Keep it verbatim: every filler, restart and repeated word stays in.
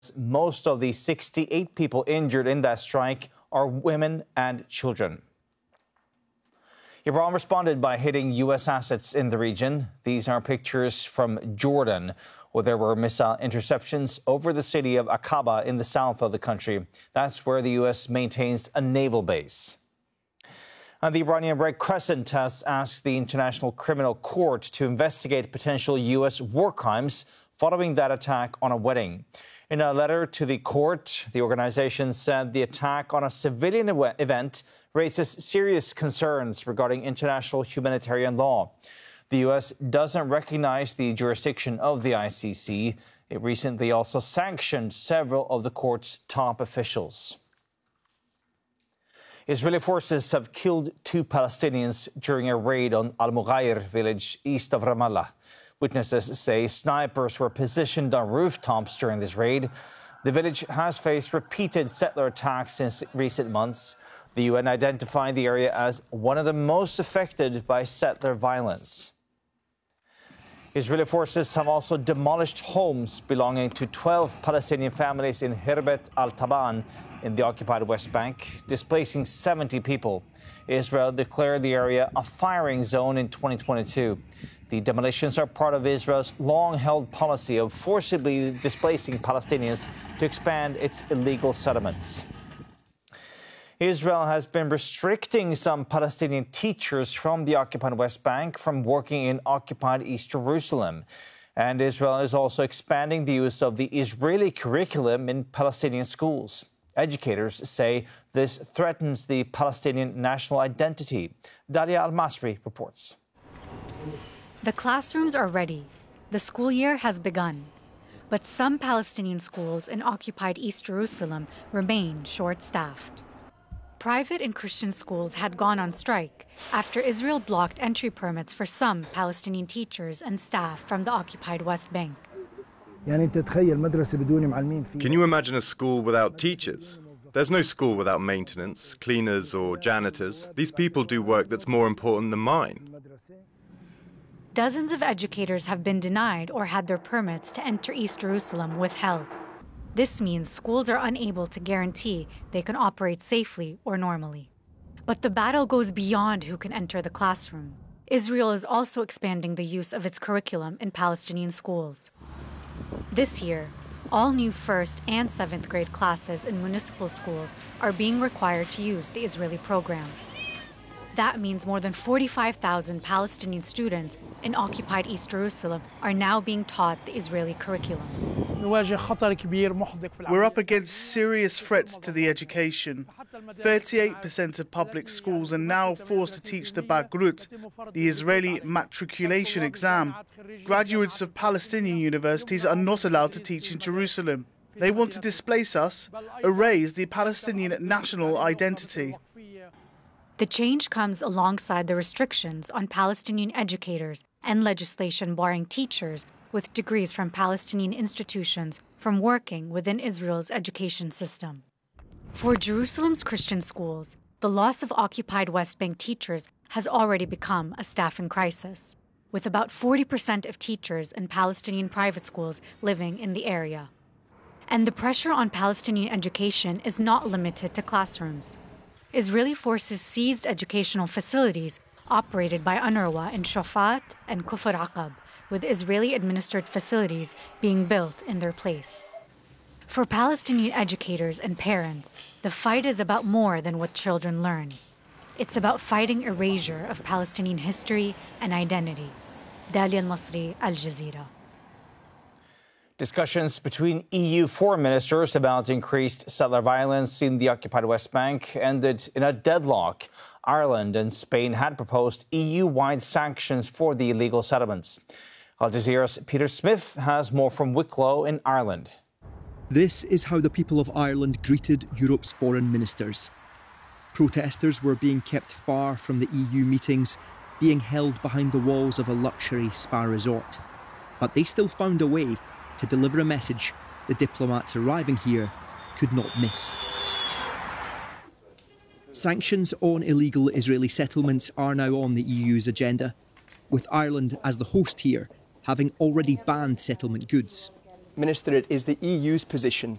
Most of the sixty-eight people injured in that strike are women and children. Iran responded by hitting U S assets in the region. These are pictures from Jordan, where there were missile interceptions over the city of Aqaba in the south of the country. That's where the U S maintains a naval base. And the Iranian Red Crescent has asked the International Criminal Court to investigate potential U S war crimes following that attack on a wedding. In a letter to the court, the organization said the attack on a civilian event raises serious concerns regarding international humanitarian law. The U S doesn't recognize the jurisdiction of the I C C. It recently also sanctioned several of the court's top officials. Israeli forces have killed two Palestinians during a raid on Al Mughayr village east of Ramallah. Witnesses say snipers were positioned on rooftops during this raid. The village has faced repeated settler attacks in recent months. The U N identified the area as one of the most affected by settler violence. Israeli forces have also demolished homes belonging to twelve Palestinian families in Hirbet al-Taban in the occupied West Bank, displacing seventy people. Israel declared the area a firing zone in twenty twenty-two. The demolitions are part of Israel's long-held policy of forcibly displacing Palestinians to expand its illegal settlements. Israel has been restricting some Palestinian teachers from the occupied West Bank from working in occupied East Jerusalem. And Israel is also expanding the use of the Israeli curriculum in Palestinian schools. Educators say this threatens the Palestinian national identity. Dalia Al-Masri reports. The classrooms are ready. The school year has begun. But some Palestinian schools in occupied East Jerusalem remain short-staffed. Private and Christian schools had gone on strike after Israel blocked entry permits for some Palestinian teachers and staff from the occupied West Bank. Can you imagine a school without teachers? There's no school without maintenance, cleaners or janitors. These people do work that's more important than mine. Dozens of educators have been denied or had their permits to enter East Jerusalem withheld. This means schools are unable to guarantee they can operate safely or normally. But the battle goes beyond who can enter the classroom. Israel is also expanding the use of its curriculum in Palestinian schools. This year, all new first and seventh grade classes in municipal schools are being required to use the Israeli program. That means more than forty-five thousand Palestinian students in occupied East Jerusalem are now being taught the Israeli curriculum. We're up against serious threats to the education. thirty-eight percent of public schools are now forced to teach the Bagrut, the Israeli matriculation exam. Graduates of Palestinian universities are not allowed to teach in Jerusalem. They want to displace us, erase the Palestinian national identity. The change comes alongside the restrictions on Palestinian educators and legislation barring teachers with degrees from Palestinian institutions from working within Israel's education system. For Jerusalem's Christian schools, the loss of occupied West Bank teachers has already become a staffing crisis, with about forty percent of teachers in Palestinian private schools living in the area. And the pressure on Palestinian education is not limited to classrooms. Israeli forces seized educational facilities operated by UNRWA in Shafat and Kufr Aqab, with Israeli-administered facilities being built in their place. For Palestinian educators and parents, the fight is about more than what children learn. It's about fighting erasure of Palestinian history and identity. Dalia Al-Masri, Al Jazeera. Discussions between E U foreign ministers about increased settler violence in the occupied West Bank ended in a deadlock. Ireland and Spain had proposed E U-wide sanctions for the illegal settlements. Al Jazeera's Peter Smith has more from Wicklow in Ireland. This is how the people of Ireland greeted Europe's foreign ministers. Protesters were being kept far from the E U meetings, being held behind the walls of a luxury spa resort. But they still found a way to deliver a message the diplomats arriving here could not miss. Sanctions on illegal Israeli settlements are now on the E U's agenda, with Ireland as the host here having already banned settlement goods. Minister, it is the E U's position